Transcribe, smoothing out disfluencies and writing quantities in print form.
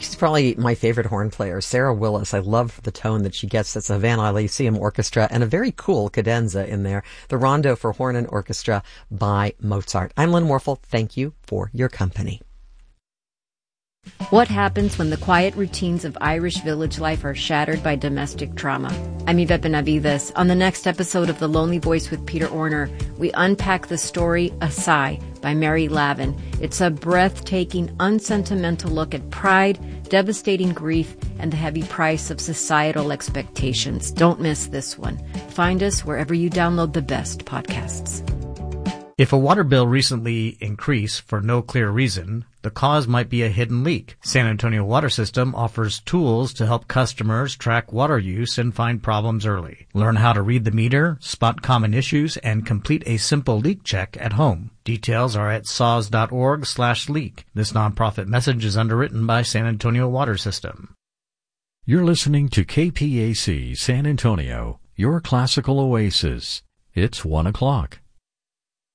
she's probably my favorite horn player, Sarah Willis. I love the tone that she gets. That's a Havana Lyceum Orchestra and a very cool cadenza in there. The Rondo for Horn and Orchestra by Mozart. I'm Lynn Morphle. Thank you for your company. What happens when the quiet routines of Irish village life are shattered by domestic trauma? I'm Yvette Benavides. On the next episode of The Lonely Voice with Peter Orner, we unpack the story A Sigh by Mary Lavin. It's a breathtaking, unsentimental look at pride, devastating grief, and the heavy price of societal expectations. Don't miss this one. Find us wherever you download the best podcasts. If a water bill recently increased for no clear reason, the cause might be a hidden leak. San Antonio Water System offers tools to help customers track water use and find problems early. Learn how to read the meter, spot common issues, and complete a simple leak check at home. Details are at saws.org/leak. This nonprofit message is underwritten by San Antonio Water System. You're listening to KPAC San Antonio, your classical oasis. It's 1 o'clock.